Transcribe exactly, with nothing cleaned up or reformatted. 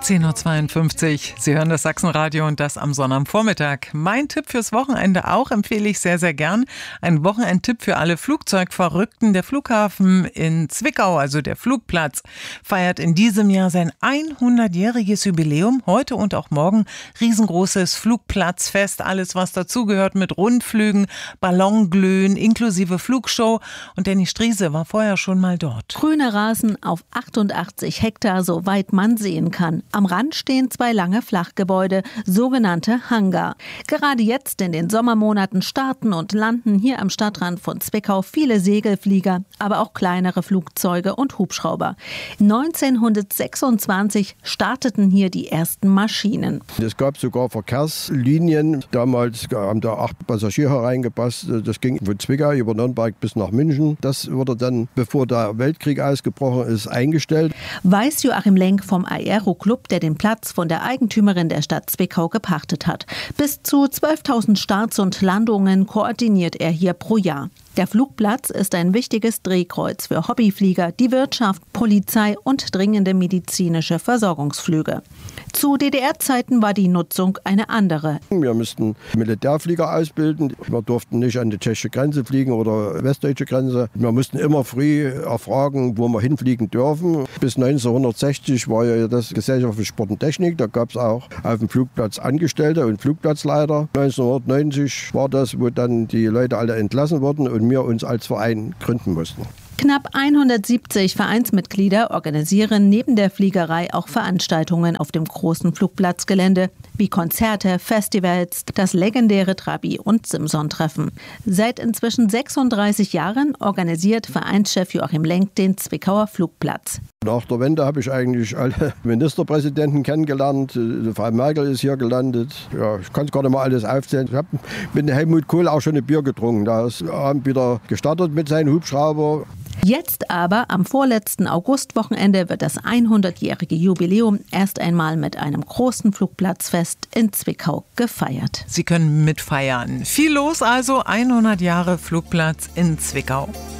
zehn Uhr zweiundfünfzig. Sie hören das Sachsenradio und das am Sonnabendvormittag. Mein Tipp fürs Wochenende auch empfehle ich sehr, sehr gern. Ein Wochenendtipp für alle Flugzeugverrückten. Der Flughafen in Zwickau, also der Flugplatz, feiert in diesem Jahr sein hundertjähriges Jubiläum. Heute und auch morgen riesengroßes Flugplatzfest. Alles, was dazugehört mit Rundflügen, Ballonglühen, inklusive Flugshow. Und Danny Striese war vorher schon mal dort. Grüne Rasen auf achtundachtzig Hektar, soweit man sehen kann. Am Rand stehen zwei lange Flachgebäude, sogenannte Hangar. Gerade jetzt in den Sommermonaten starten und landen hier am Stadtrand von Zwickau viele Segelflieger, aber auch kleinere Flugzeuge und Hubschrauber. neunzehnhundertsechsundzwanzig starteten hier die ersten Maschinen. Es gab sogar Verkehrslinien. Damals haben da acht Passagiere reingepasst. Das ging von Zwickau über Nürnberg bis nach München. Das wurde dann, bevor der Weltkrieg ausgebrochen ist, eingestellt. Weiß Joachim Lenk vom Aero-Club, der den Platz von der Eigentümerin der Stadt Zwickau gepachtet hat. Bis zu zwölftausend Starts und Landungen koordiniert er hier pro Jahr. Der Flugplatz ist ein wichtiges Drehkreuz für Hobbyflieger, die Wirtschaft, Polizei und dringende medizinische Versorgungsflüge. Zu D D R-Zeiten war die Nutzung eine andere. Wir mussten Militärflieger ausbilden. Wir durften nicht an die tschechische Grenze fliegen oder westdeutsche Grenze. Wir mussten immer früh erfragen, wo wir hinfliegen dürfen. Bis neunzehnhundertsechzig war ja das Gesellschaft für Sport und Technik. Da gab es auch auf dem Flugplatz Angestellte und Flugplatzleiter. neunzehnhundertneunzig war das, wo dann die Leute alle entlassen wurden und wir uns als Verein gründen mussten. Knapp hundertsiebzig Vereinsmitglieder organisieren neben der Fliegerei auch Veranstaltungen auf dem großen Flugplatzgelände, wie Konzerte, Festivals, das legendäre Trabi- und Simson-Treffen. Seit inzwischen sechsunddreißig Jahren organisiert Vereinschef Joachim Lenk den Zwickauer Flugplatz. Nach der Wende habe ich eigentlich alle Ministerpräsidenten kennengelernt. Frau Merkel ist hier gelandet. Ja, ich kann es gar nicht mal alles aufzählen. Ich habe mit Helmut Kohl auch schon ein Bier getrunken. Da ist Abend wieder gestartet mit seinem Hubschrauber. Jetzt aber, am vorletzten Augustwochenende, wird das hundertjährige Jubiläum erst einmal mit einem großen Flugplatzfest in Zwickau gefeiert. Sie können mitfeiern. Viel los also, hundert Jahre Flugplatz in Zwickau.